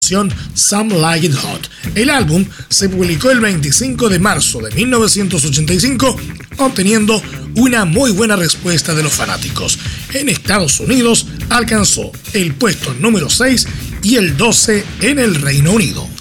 Some Like It Hot. El álbum se publicó el 25 de marzo de 1985, obteniendo una muy buena respuesta de los fanáticos. En Estados Unidos alcanzó el puesto número 6 y el 12 en el Reino Unido.